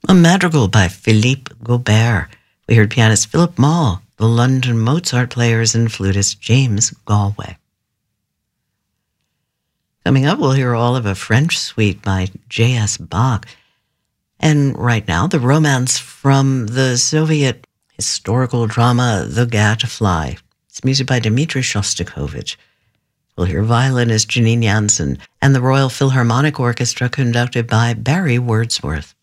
A madrigal by Philippe Gaubert. We heard pianist Philip Maul, the London Mozart Players, and flutist James Galway. Coming up, we'll hear all of a French suite by J.S. Bach. And right now, the romance from the Soviet historical drama The Gadfly. It's music by Dmitri Shostakovich. We'll hear violinist Janine Jansen and the Royal Philharmonic Orchestra conducted by Barry Wordsworth.